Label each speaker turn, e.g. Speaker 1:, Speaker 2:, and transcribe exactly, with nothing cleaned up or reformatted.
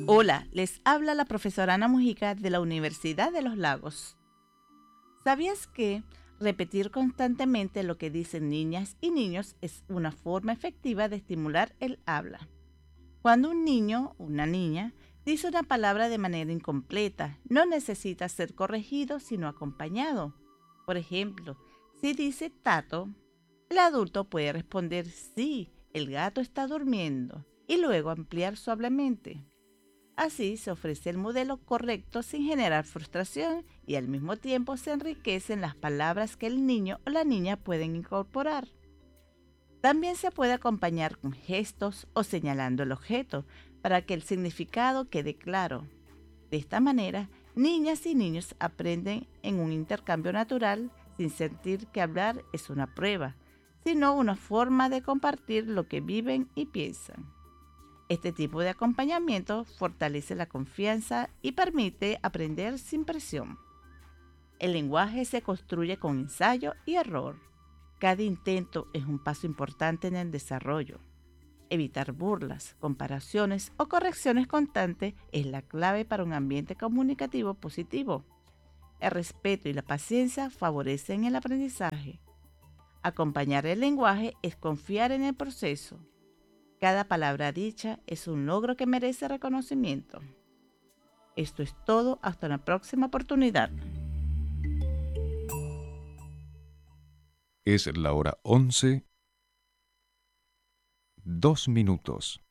Speaker 1: Hola, les habla la profesora Ana Mujica de la Universidad de los Lagos. ¿Sabías que repetir constantemente lo que dicen niñas y niños es una forma efectiva de estimular el habla? Cuando un niño o una niña dice una palabra de manera incompleta, no necesita ser corregido, sino acompañado. Por ejemplo, si dice tato, el adulto puede responder sí, el gato está durmiendo, y luego ampliar suavemente. Así se ofrece el modelo correcto sin generar frustración y al mismo tiempo se enriquecen las palabras que el niño o la niña pueden incorporar. También se puede acompañar con gestos o señalando el objeto para que el significado quede claro. De esta manera, niñas y niños aprenden en un intercambio natural sin sentir que hablar es una prueba, sino una forma de compartir lo que viven y piensan. Este tipo de acompañamiento fortalece la confianza y permite aprender sin presión. El lenguaje se construye con ensayo y error. Cada intento es un paso importante en el desarrollo. Evitar burlas, comparaciones o correcciones constantes es la clave para un ambiente comunicativo positivo. El respeto y la paciencia favorecen el aprendizaje. Acompañar el lenguaje es confiar en el proceso. Cada palabra dicha es un logro que merece reconocimiento. Esto es todo, hasta la próxima oportunidad.
Speaker 2: Es la hora once, dos minutos.